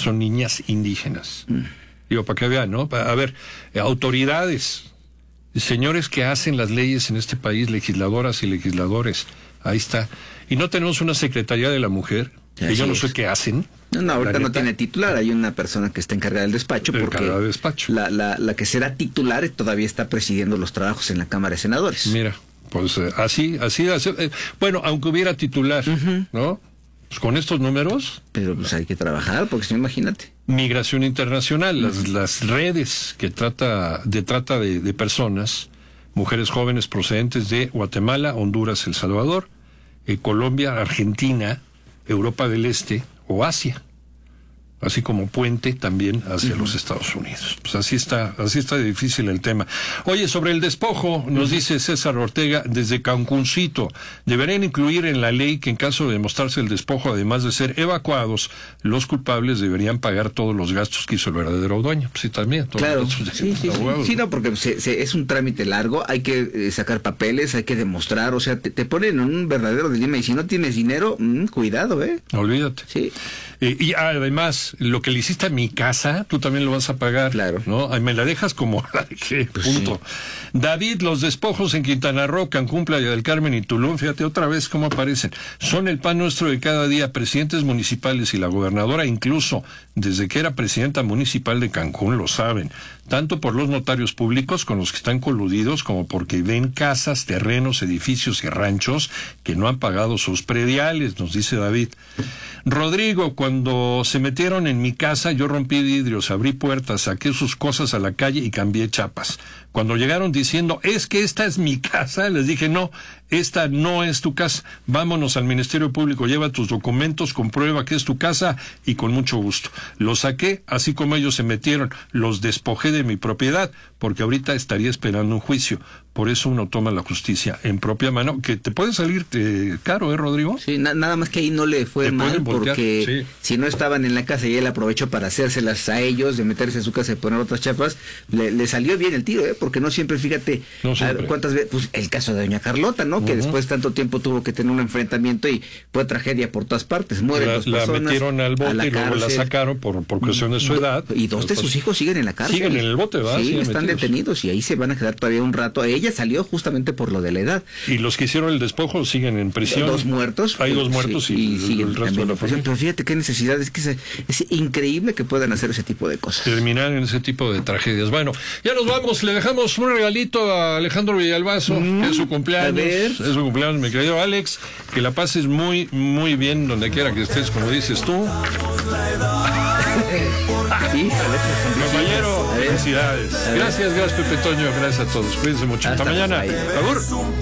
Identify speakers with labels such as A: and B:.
A: son niñas indígenas. Digo, para que vean, ¿no? A ver, autoridades, señores que hacen las leyes en este país, legisladoras y legisladores, ahí está. Y no tenemos una Secretaría de la Mujer, que yo no sé qué hacen.
B: No, ahorita no tiene titular, hay una persona que está encargada del despacho, porque la que será titular todavía está presidiendo los trabajos en la Cámara de Senadores.
A: Mira, pues así, bueno, aunque hubiera titular, ¿no? Pues con estos números.
B: Pero pues hay que trabajar, porque si no, imagínate.
A: Migración internacional, las redes que trata de personas, mujeres jóvenes procedentes de Guatemala, Honduras, El Salvador, Colombia, Argentina, Europa del Este o Asia, así como puente también hacia los Estados Unidos. Pues así está difícil el tema. Oye, sobre el despojo, nos dice César Ortega desde Cancuncito, deberían incluir en la ley que en caso de demostrarse el despojo, además de ser evacuados, los culpables deberían pagar todos los gastos que hizo el verdadero dueño. Pues sí, también.
B: Claro, sí, no, porque es un trámite largo, hay que sacar papeles, hay que demostrar, o sea, te ponen en un verdadero dilema, y si no tienes dinero, cuidado,
A: Olvídate.
B: Sí.
A: Y además, lo que le hiciste a mi casa, tú también lo vas a pagar.
B: Claro.
A: ¿No? Me la dejas como la dejé, punto. Sí. David, los despojos en Quintana Roo, Cancún, Playa del Carmen y Tulum, fíjate otra vez cómo aparecen. Son el pan nuestro de cada día. Presidentes municipales y la gobernadora, incluso desde que era presidenta municipal de Cancún, lo saben. Tanto por los notarios públicos con los que están coludidos, como porque ven casas, terrenos, edificios y ranchos que no han pagado sus prediales, nos dice David. Rodrigo, cuando se metieron en mi casa, yo rompí vidrios, abrí puertas, saqué sus cosas a la calle y cambié chapas. Cuando llegaron diciendo, es que esta es mi casa, les dije, no, esta no es tu casa. Vámonos al Ministerio Público, lleva tus documentos, comprueba que es tu casa y con mucho gusto. Los saqué, así como ellos se metieron, los despojé de mi propiedad, porque ahorita estaría esperando un juicio. Por eso uno toma la justicia en propia mano, que te puede salir caro, Rodrigo?
B: Sí, nada más que ahí no le fue mal, porque si no estaban en la casa y él aprovechó para hacérselas a ellos, de meterse a su casa y poner otras chapas, le salió bien el tiro, porque no siempre, fíjate, cuántas veces, pues el caso de doña Carlota, ¿no? Que después de tanto tiempo tuvo que tener un enfrentamiento y fue tragedia por todas partes, mueren dos personas.
A: La metieron al bote y luego la sacaron por cuestión de su edad.
B: Y dos de sus hijos siguen en la cárcel.
A: Siguen en el bote, ¿verdad?
B: Sí, están detenidos y ahí se van a quedar todavía un rato. Ella salió justamente por lo de la edad.
A: Y los que hicieron el despojo siguen en prisión.
B: Dos muertos.
A: Hay dos muertos y
B: siguen
A: el resto de la familia.
B: Pero fíjate qué necesidad, es que es increíble que puedan hacer ese tipo de cosas.
A: Terminar en ese tipo de tragedias. Bueno, ya nos vamos, le dejamos un regalito a Alejandro Villalbazo, que es su cumpleaños. Es su cumpleaños, mi querido Alex, que la pases muy, muy bien donde quiera que estés, como dices tú. Compañero, felicidades. Gracias, Pepe Toño, gracias a todos. Cuídense mucho. Hasta mañana. Agur.